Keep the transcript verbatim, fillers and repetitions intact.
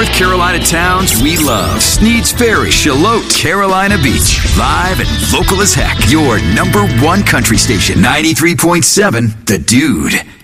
North Carolina towns we love. Sneads Ferry, Shallotte, Carolina Beach. Live and local as heck. Your number one country station, ninety-three point seven, The Dude.